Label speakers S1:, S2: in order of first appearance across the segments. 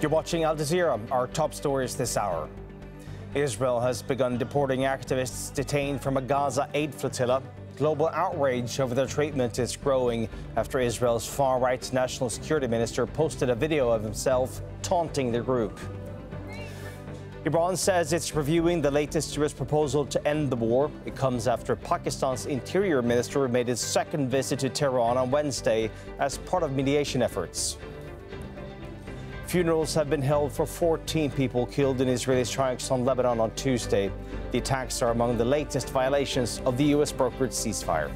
S1: You're watching Al Jazeera, our top stories this hour. Israel has begun deporting activists detained from a Gaza aid flotilla. Global outrage over their treatment is growing after Israel's far-right national security minister posted a video of himself taunting the group. Iran says it's reviewing the latest U.S. proposal to end the war. It comes after Pakistan's interior minister made his second visit to Tehran on Wednesday as part of mediation efforts. Funerals have been held for 14 people killed in Israeli strikes on Lebanon on Tuesday. The attacks are among the latest violations of the U.S.-brokered ceasefire.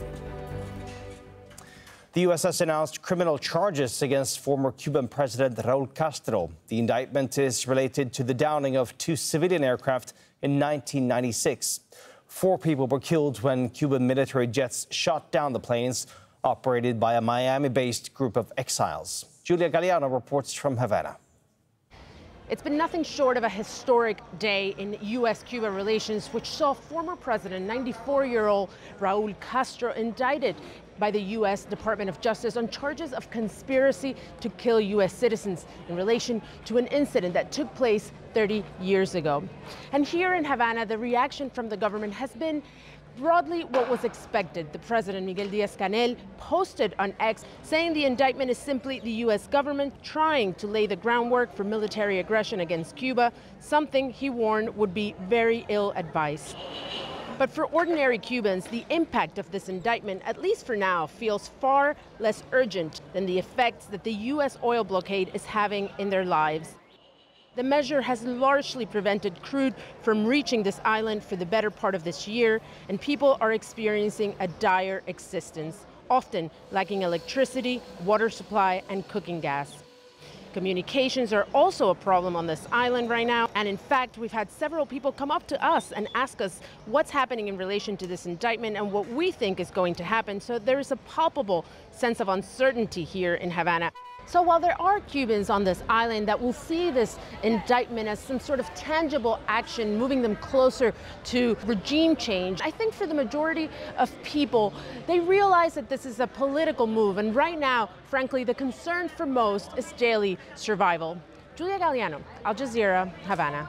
S1: The U.S. has announced criminal charges against former Cuban President Raul Castro. The indictment is related to the downing of 2 civilian aircraft in 1996. 4 people were killed when Cuban military jets shot down the planes, operated by a Miami-based group of exiles. Julia Galliano reports from Havana.
S2: It's been nothing short of a historic day in U.S.-Cuba relations, which saw former President, 94-year-old Raul Castro, indicted by the U.S. Department of Justice on charges of conspiracy to kill U.S. citizens in relation to an incident that took place 30 years ago. And here in Havana, the reaction from the government has been broadly what was expected. The president, Miguel Díaz-Canel, posted on X saying the indictment is simply the U.S. government trying to lay the groundwork for military aggression against Cuba, something he warned would be very ill-advised. But for ordinary Cubans, the impact of this indictment, at least for now, feels far less urgent than the effects that the U.S. oil blockade is having in their lives. The measure has largely prevented crude from reaching this island for the better part of this year, and people are experiencing a dire existence, often lacking electricity, water supply, and cooking gas. Communications are also a problem on this island right now, and in fact, we've had several people come up to us and ask us what's happening in relation to this indictment and what we think is going to happen. So there is a palpable sense of uncertainty here in Havana. So while there are Cubans on this island that will see this indictment as some sort of tangible action, moving them closer to regime change, I think for the majority of people, they realize that this is a political move. And right now, frankly, the concern for most is daily survival. Julia Galliano, Al Jazeera, Havana.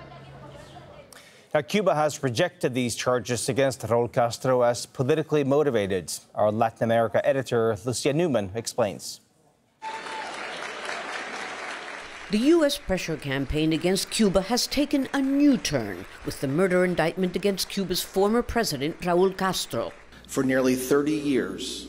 S1: Now, Cuba has rejected these charges against Raul Castro as politically motivated. Our Latin America editor, Lucia Newman, explains.
S3: The U.S. pressure campaign against Cuba has taken a new turn with the murder indictment against Cuba's former president, Raul Castro.
S4: For nearly 30 years,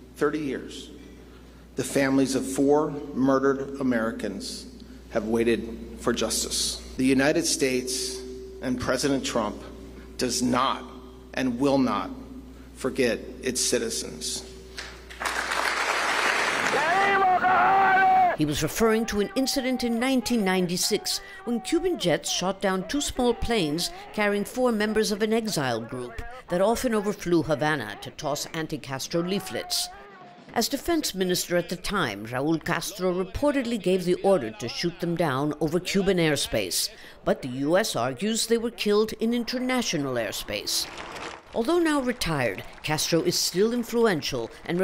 S4: the families of 4 murdered Americans have waited for justice. The United States and President Trump does not and will not forget its citizens.
S3: He was referring to an incident in 1996 when Cuban jets shot down 2 small planes carrying 4 members of an exile group that often overflew Havana to toss anti-Castro leaflets. As defense minister at the time, Raul Castro reportedly gave the order to shoot them down over Cuban airspace, but the U.S. argues they were killed in international airspace. Although now retired, Castro is still influential and